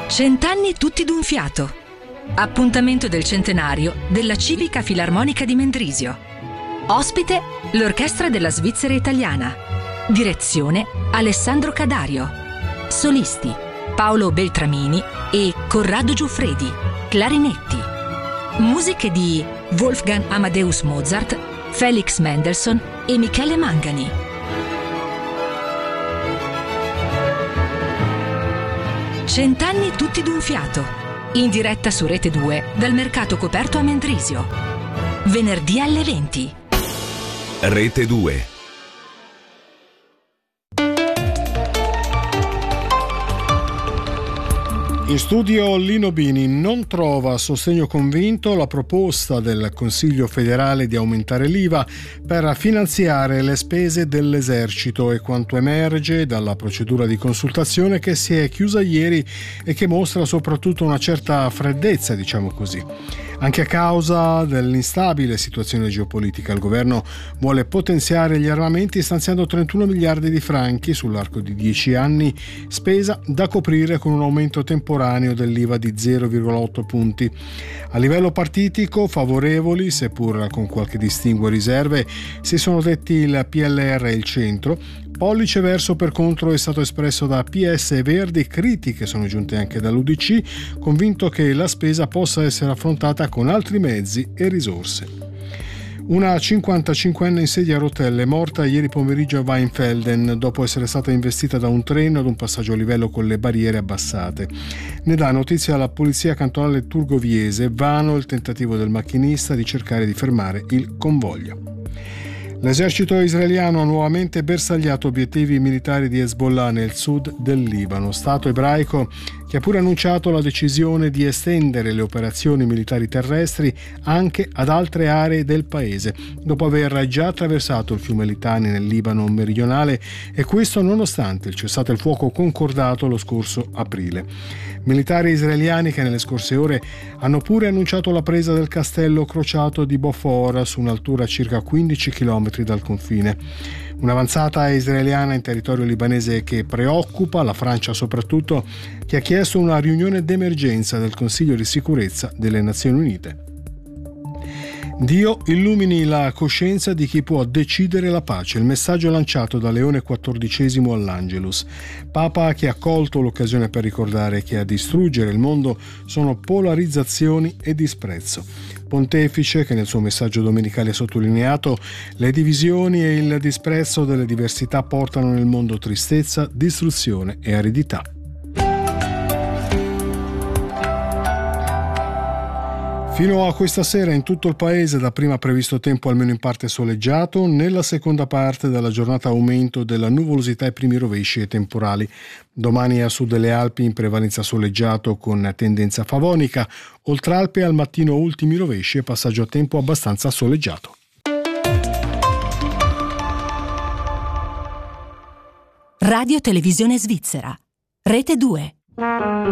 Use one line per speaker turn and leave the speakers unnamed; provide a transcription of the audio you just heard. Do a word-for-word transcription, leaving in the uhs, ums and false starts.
Cent'anni tutti d'un fiato. Appuntamento del centenario della Civica Filarmonica di Mendrisio. Ospite l'Orchestra della Svizzera Italiana. Direzione Alessandro Cadario. Solisti Paolo Beltramini e Corrado Giuffredi, clarinetti. Musiche di Wolfgang Amadeus Mozart, Felix Mendelssohn e Michele Mangani. Cent'anni tutti d'un fiato. In diretta su Rete due dal mercato coperto a Mendrisio. Venerdì alle venti.
Rete due.
In studio Lino Bini. Non trova sostegno convinto la proposta del Consiglio federale di aumentare l'I V A per finanziare le spese dell'esercito, e quanto emerge dalla procedura di consultazione che si è chiusa ieri e che mostra soprattutto una certa freddezza, diciamo così. Anche a causa dell'instabile situazione geopolitica, il governo vuole potenziare gli armamenti stanziando trentuno miliardi di franchi sull'arco di dieci anni, spesa da coprire con un aumento temporaneo dell'I V A di zero virgola otto punti. A livello partitico, favorevoli, seppur con qualche distinguo e riserve, si sono detti il P L R e il Centro. Pollice verso per contro è stato espresso da P S e Verdi, critiche sono giunte anche dall'U D C, convinto che la spesa possa essere affrontata con altri mezzi e risorse. Una cinquantacinquenne in sedia a rotelle è morta ieri pomeriggio a Weinfelden dopo essere stata investita da un treno ad un passaggio a livello con le barriere abbassate. Ne dà notizia la polizia cantonale turgoviese, vano il tentativo del macchinista di cercare di fermare il convoglio. L'esercito israeliano ha nuovamente bersagliato obiettivi militari di Hezbollah nel sud del Libano, stato ebraico che ha pure annunciato la decisione di estendere le operazioni militari terrestri anche ad altre aree del paese, dopo aver già attraversato il fiume Litani nel Libano meridionale, e questo nonostante il cessate il fuoco concordato lo scorso aprile. Militari israeliani che nelle scorse ore hanno pure annunciato la presa del castello crociato di Bofora su un'altura circa quindici chilometri dal confine. Un'avanzata israeliana in territorio libanese che preoccupa la Francia soprattutto, che ha chiesto una riunione d'emergenza del Consiglio di sicurezza delle Nazioni Unite. Dio illumini la coscienza di chi può decidere la pace, il messaggio lanciato da Leone quattordicesimo all'Angelus. Papa che ha colto l'occasione per ricordare che a distruggere il mondo sono polarizzazioni e disprezzo. Pontefice che nel suo messaggio domenicale ha sottolineato: le divisioni e il disprezzo delle diversità portano nel mondo tristezza, distruzione e aridità. Fino a questa sera in tutto il paese dapprima previsto tempo almeno in parte soleggiato, nella seconda parte della giornata aumento della nuvolosità e primi rovesci e temporali. Domani a sud delle Alpi in prevalenza soleggiato con tendenza favonica, oltre Alpe al mattino ultimi rovesci e passaggio a tempo abbastanza soleggiato.
Radio Televisione Svizzera, Rete due.